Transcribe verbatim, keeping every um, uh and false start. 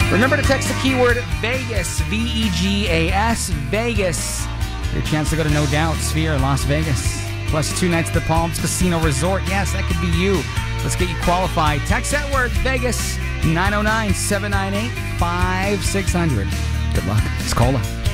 Remember to text the keyword Vegas, V E G A S, Vegas, for your chance to go to No Doubt Sphere, Las Vegas. Plus two nights at the Palms Casino Resort. Yes, that could be you. Let's get you qualified. Text that word, Vegas, nine oh nine, seven nine eight, five six zero zero. Good luck. It's Cola.